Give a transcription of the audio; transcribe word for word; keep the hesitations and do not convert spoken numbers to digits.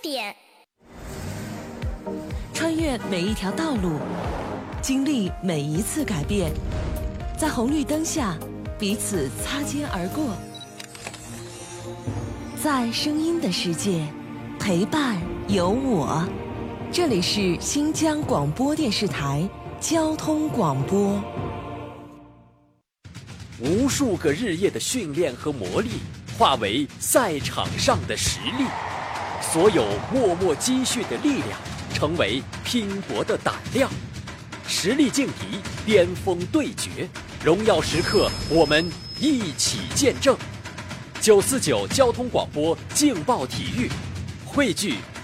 点。 穿越每一条道路，经历每一次改变，在红绿灯下彼此擦肩而过，在声音的世界陪伴有我。这里是新疆广播电视台交通广播。 无数个日夜的训练和磨砺化为赛场上的实力，所有默默积蓄的力量成为拼搏的胆量。实力劲敌，巅峰对决，荣耀时刻我们一起见证。九四九交通广播劲爆体育，汇聚